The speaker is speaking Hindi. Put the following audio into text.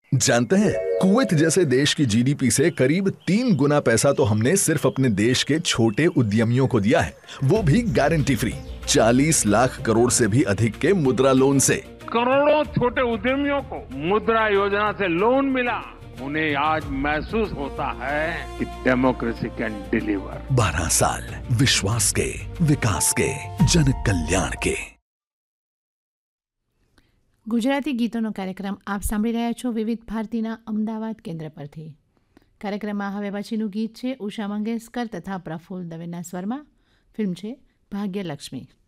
जानते हैं, कुवैत जैसे देश की जीडीपी से करीब 3 गुना पैसा तो हमने सिर्फ अपने देश के छोटे उद्यमियों को दिया है, वो भी गारंटी फ्री। 40 लाख करोड़ से भी अधिक के मुद्रा लोन से। करोड़ों छोटे उद्यमियों को मुद्रा योजना से लोन मिला। उन्हें आज महसूस होता है कि डेमोक्रेसी कैन डिलीवर। 12 साल विश्वास के, विकास के, जन कल्याण के। ગુજરાતી ગીતોનો કાર્યક્રમ આપ સાંભળી રહ્યા છો વિવિધ ભારતીના અમદાવાદ કેન્દ્ર પરથી. કાર્યક્રમમાં હવે પછીનું ગીત છે ઉષા મંગેશકર તથા પ્રફુલ્લ દવેના સ્વરમાં. ફિલ્મ છે ભાગ્યલક્ષ્મી.